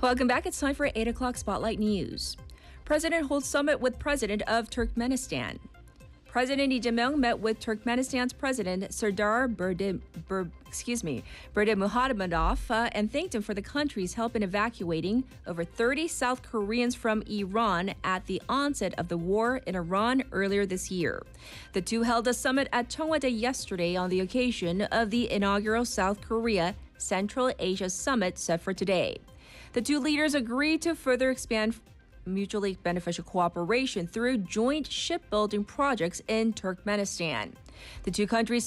Welcome back. It's time for 8 o'clock Spotlight News. President holds summit with President of Turkmenistan. President Lee Jae-myung met with Turkmenistan's President Serdar Berdimuhamedov and thanked him for the country's help in evacuating over 30 South Koreans from Iran at the onset of the war in Iran earlier this year. The two held a summit at Cheongwadae yesterday on the occasion of the inaugural South Korea Central Asia Summit set for today. The two leaders agreed to further expand mutually beneficial cooperation through joint shipbuilding projects in Turkmenistan. The two countries